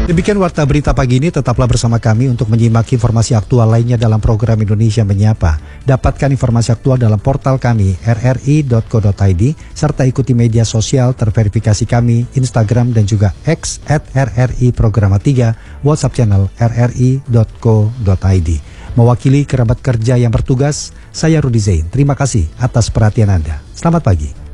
Demikian Warta Berita pagi ini, tetaplah bersama kami untuk menyimak informasi aktual lainnya dalam program Indonesia Menyapa. Dapatkan informasi aktual dalam portal kami rri.co.id serta ikuti media sosial terverifikasi kami, Instagram dan juga X @RRI Programa 3, WhatsApp channel rri.co.id. Mewakili kerabat kerja yang bertugas, saya Rudi Zain. Terima kasih atas perhatian Anda. Selamat pagi.